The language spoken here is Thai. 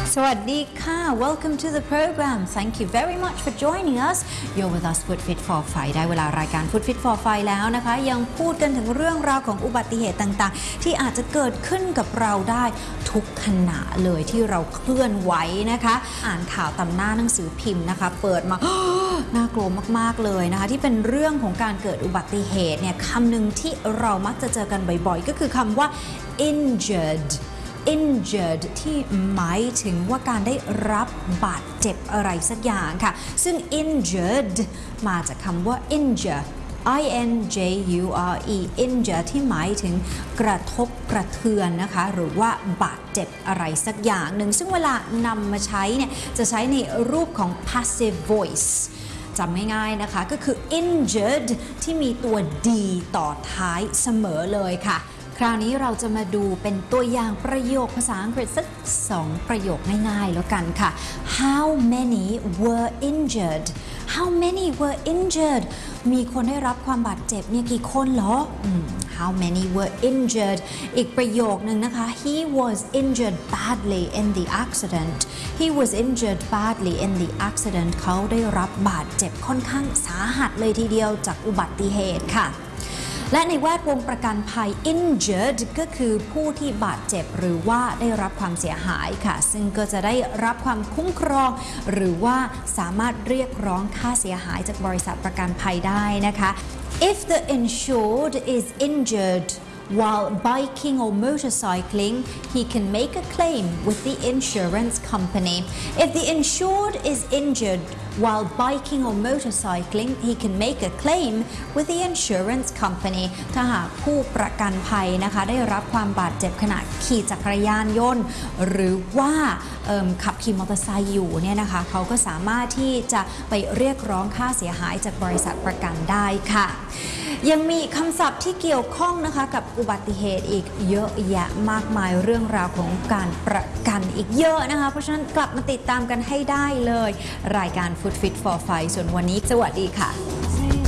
สวัสดีค่ะ Welcome to the program. Thank you very much for joining us. You're with us Food Fit for Fight ได้เวลารายการ Food Fit for Fight แล้วนะคะยังพูดกันถึงเรื่องราวของอุบัติเหตุต่างๆที่อาจจะเกิดขึ้นกับเราได้ทุกขณะเลยที่เราเคลื่อนไหวนะคะอ่านข่าวตำหน้าหนังสือพิมพ์นะคะเปิดมา น่ากลัวมากๆเลยนะคะที่เป็นเรื่องของการเกิดอุบัติเหตุเนี่ยคำหนึ่งที่เรามักจะเจอกันบ่อยๆก็คือคำว่า injuredที่หมายถึงว่าการได้รับบาดเจ็บอะไรสักอย่างค่ะซึ่ง injured มาจากคำว่า injure injure ที่หมายถึงกระทบกระเทือนนะคะหรือว่าบาดเจ็บอะไรสักอย่างหนึ่งซึ่งเวลานำมาใช้เนี่ยจะใช้ในรูปของ passive voice จำง่ายๆนะคะก็คือ injured ที่มีตัว d ต่อท้ายเสมอเลยค่ะคราวนี้เราจะมาดูเป็นตัวอย่างประโยคภาษาอังกฤษสัก2ประโยคง่ายๆแล้วกันค่ะ How many were injured How many were injured มีคนได้รับความบาดเจ็บเนี่ยกี่คนเหรอHow many were injured อีกประโยคนึงนะคะ He was injured badly in the accident He was injured badly in the accident เขาได้รับบาดเจ็บค่อนข้างสาหัสเลยทีเดียวจากอุบัติเหตุค่ะและในแวดวงประกันภัย injured ก็คือผู้ที่บาดเจ็บหรือว่าได้รับความเสียหายค่ะซึ่งก็จะได้รับความคุ้มครองหรือว่าสามารถเรียกร้องค่าเสียหายจากบริษัทประกันภัยได้นะคะ If the insured is injured while biking or motorcycling, he can make a claim with the insurance company. If the insured is injured while biking or motorcycling, he can make a claim with the insurance company. ถ้าหากผู้ประกันภัยนะคะได้รับความบาดเจ็บขณะขี่จักรยานยนต์หรือว่าขับขี่มอเตอร์ไซค์อยู่เนี่ยนะคะเขาก็สามารถที่จะไปเรียกร้องค่าเสียหายจากบริษัทประกันได้ค่ะยังมีคำศัพท์ที่เกี่ยวข้องนะคะกับอุบัติเหตุอีกเยอะแยะมากมายเรื่องราวของการประกันอีกเยอะนะคะเพราะฉะนั้นกลับมาติดตามกันให้ได้เลยรายการ Food Fit for Fight ส่วนวันนี้สวัสดีค่ะ